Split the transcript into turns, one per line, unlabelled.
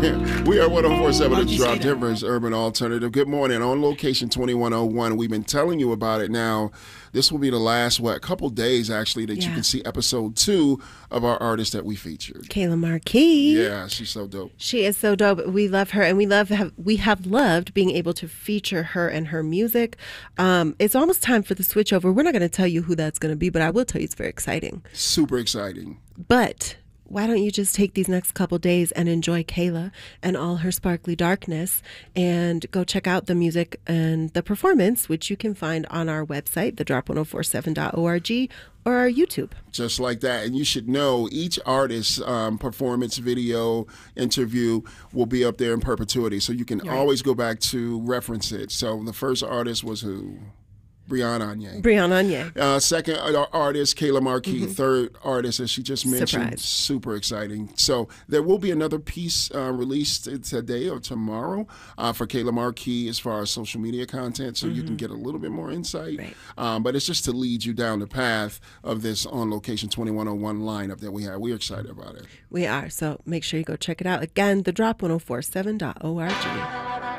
We are 1047
Why'd
The
you
Drop,
say that?
Denver's Urban Alternative. Good morning. On location 2101, we've been telling you about it now. This will be the last, couple days actually, that you can see episode 2 of our artist that we featured.
Kayla Marquis.
Yeah, she's so dope.
She is so dope. We love her, and we have loved being able to feature her and her music. It's almost time for the switch over. We're not going to tell you who that's going to be, but I will tell you it's very exciting.
Super exciting.
But why don't you just take these next couple days and enjoy Kayla and all her sparkly darkness, and go check out the music and the performance, which you can find on our website, thedrop1047.org, or our YouTube.
Just like that. And you should know each artist's performance video interview will be up there in perpetuity. So you can always go back to reference it. So the first artist was who? Brianna Anye. Second artist, Kayla Marquis. Third artist, as she just mentioned, super exciting. So there will be another piece released today or tomorrow for Kayla Marquis as far as social media content, so you can get a little bit more insight. Right. But it's just to lead you down the path of this On Location 2101 lineup that we have. We're excited about it.
We are. So make sure you go check it out. Again, thedrop1047.org.